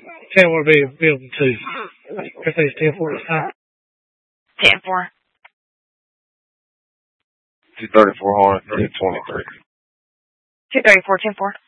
10 will be building 2. Everything's 10-4 this time. 10-4. 234 Hornet, 323. 234, 10-4.